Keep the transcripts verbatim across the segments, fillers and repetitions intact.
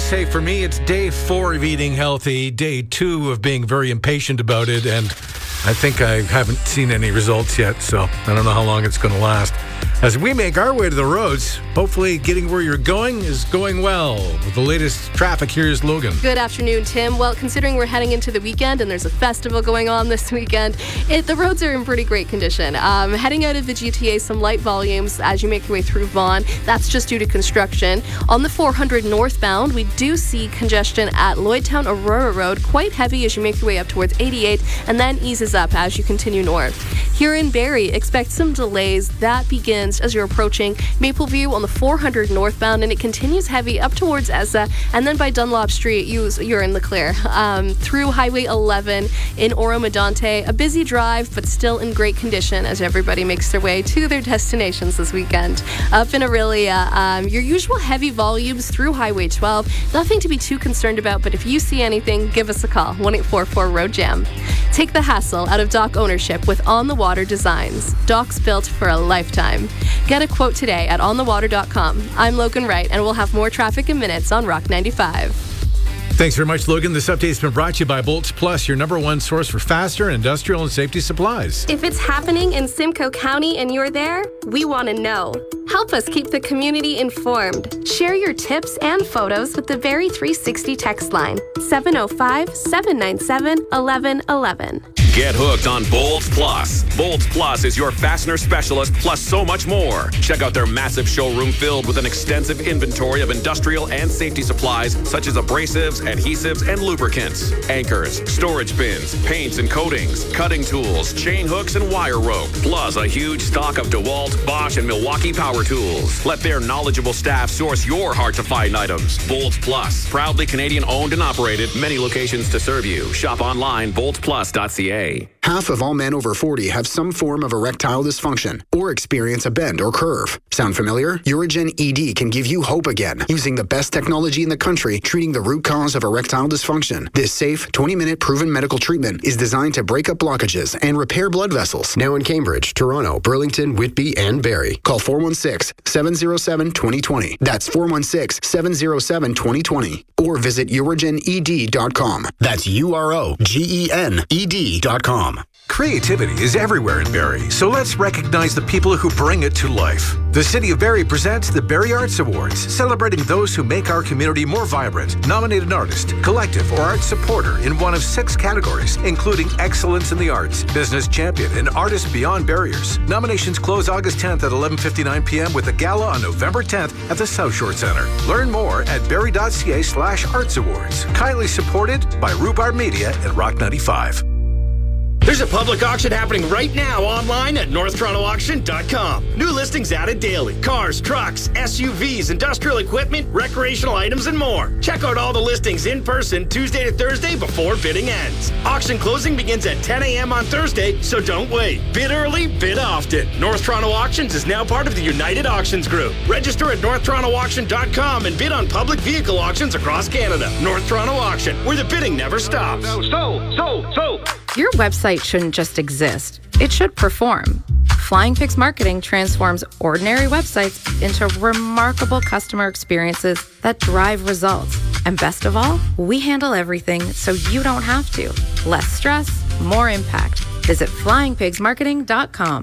say for me, it's day four of eating healthy, day two of being very impatient about it, and I think I haven't seen any results yet, so I don't know how long it's going to last. As we make our way to the roads, hopefully getting where you're going is going well. With the latest traffic, here's Logan. Good afternoon, Tim. Well, considering we're heading into the weekend and there's a festival going on this weekend, it, the roads are in pretty great condition. Um, heading out of the G T A, some light volumes as you make your way through Vaughan. That's just due to construction. On the four hundred northbound, we do see congestion at Lloydtown Aurora Road, quite heavy as you make your way up towards eighty-eight, and then eases up as you continue north. Here in Barrie, expect some delays. That begins as you're approaching Mapleview on the four hundred northbound, and it continues heavy up towards Eza, and then by Dunlop Street, you, you're in the clear. Um, through Highway eleven in Oro-Medonte, a busy drive, but still in great condition as everybody makes their way to their destinations this weekend. Up in Aurelia, um, your usual heavy volumes through Highway twelve. Nothing to be too concerned about, but if you see anything, give us a call, one eight four four road jam. Take the hassle out of dock ownership with On The Water Designs. Docks built for a lifetime. Get a quote today at on the water dot com. I'm Logan Wright, and we'll have more traffic in minutes on Rock ninety-five. Thanks very much, Logan. This update has been brought to you by Bolts Plus, your number one source for faster industrial and safety supplies. If it's happening in Simcoe County and you're there, we want to know. Help us keep the community informed. Share your tips and photos with the Barrie three sixty text line, seven oh five, seven nine seven, one one one one. Get hooked on Bolts Plus. Bolts Plus is your fastener specialist, plus so much more. Check out their massive showroom filled with an extensive inventory of industrial and safety supplies, such as abrasives, adhesives, and lubricants, anchors, storage bins, paints and coatings, cutting tools, chain hooks, and wire rope, plus a huge stock of DeWalt, Bosch, and Milwaukee power tools. Let their knowledgeable staff source your hard-to-find items. Bolts Plus, proudly Canadian-owned and operated, many locations to serve you. Shop online, bolts plus dot c a. Half of all men over forty have some form of erectile dysfunction or experience a bend or curve. Sound familiar? Urigen E D can give you hope again using the best technology in the country treating the root cause of erectile dysfunction. This safe, twenty-minute proven medical treatment is designed to break up blockages and repair blood vessels. Now in Cambridge, Toronto, Burlington, Whitby, and Barrie. Call four one six, seven oh seven, two oh two oh. That's four one six, seven oh seven, two oh two oh. Or visit urigen e d dot com. That's U R O G E N E D dot com. Creativity is everywhere in Barrie, so let's recognize the people who bring it to life. The City of Barrie presents the Barrie Arts Awards, celebrating those who make our community more vibrant. Nominate an artist, collective, or art supporter in one of six categories, including Excellence in the Arts, Business Champion, and Artist Beyond Barriers. Nominations close August tenth at eleven fifty-nine p.m. with a gala on November tenth at the South Shore Centre. Learn more at barrie dot c a slash arts awards. Kindly supported by Rhubarb Media and Rock ninety-five. There's a public auction happening right now online at north toronto auction dot com. New listings added daily. Cars, trucks, S U Vs, industrial equipment, recreational items, and more. Check out all the listings in person Tuesday to Thursday before bidding ends. Auction closing begins at ten a.m. on Thursday, so don't wait. Bid early, bid often. North Toronto Auctions is now part of the United Auctions Group. Register at north toronto auction dot com and bid on public vehicle auctions across Canada. North Toronto Auction, where the bidding never stops. So, so, so, so. Your website shouldn't just exist. It should perform. Flying Pigs Marketing transforms ordinary websites into remarkable customer experiences that drive results. And best of all, we handle everything so you don't have to. Less stress, more impact. Visit flying pigs marketing dot com.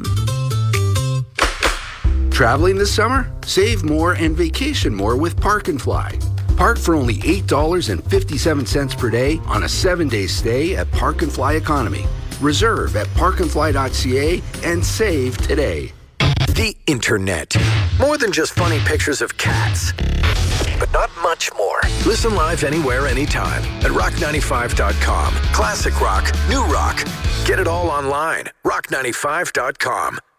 Traveling this summer? Save more and vacation more with Park and Fly. Park for only eight dollars and fifty-seven cents per day on a seven-day stay at Park and Fly Economy. Reserve at park and fly dot c a and save today. The Internet. More than just funny pictures of cats, but not much more. Listen live anywhere, anytime at rock ninety-five dot com. Classic rock, new rock. Get it all online. rock ninety-five dot com.